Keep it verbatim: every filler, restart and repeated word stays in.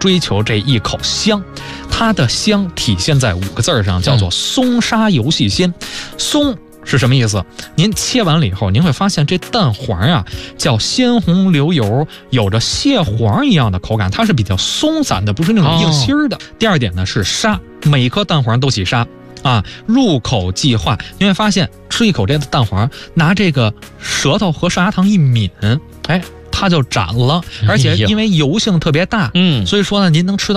追求这一口香。它的香体现在五个字上，叫做松沙游戏鲜。松是什么意思？您切完了以后，您会发现这蛋黄啊叫鲜红流油，有着蟹黄一样的口感，它是比较松散的，不是那种硬心儿的。哦、第二点呢是沙，每一颗蛋黄都起沙啊，入口即化。你会发现吃一口这个蛋黄，拿这个舌头和上牙膛一抿，哎，它就斩了，而且因为油性特别大，嗯，所以说呢，您能吃到